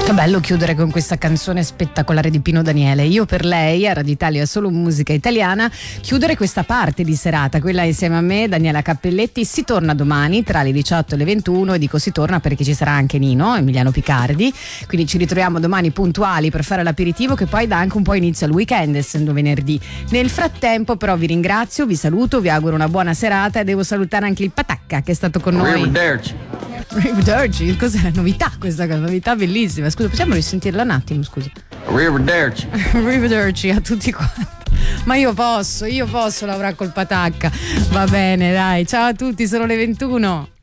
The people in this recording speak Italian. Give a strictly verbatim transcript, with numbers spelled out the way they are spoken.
Che bello chiudere con questa canzone spettacolare di Pino Daniele. Io per lei, a Radio Italia solo musica italiana, chiudere questa parte di serata, quella insieme a me, Daniela Cappelletti. Si torna domani tra le diciotto e le ventuno, e dico si torna perché ci sarà anche Nino, Emiliano Picardi, quindi ci ritroviamo domani puntuali per fare l'aperitivo, che poi dà anche un po' inizio al weekend, essendo venerdì. Nel frattempo però vi ringrazio, vi saluto, vi auguro una buona serata e devo salutare anche il Patacca che è stato con noi. Arrivederci. Arrivederci, cos'è? Novità questa cosa, novità bellissima. Scusa, possiamo risentirla un attimo, scusa. Arrivederci. Arrivederci a tutti quanti. Ma io posso, io posso lavorare col Patacca. Va bene, dai, ciao a tutti, sono le ventuno.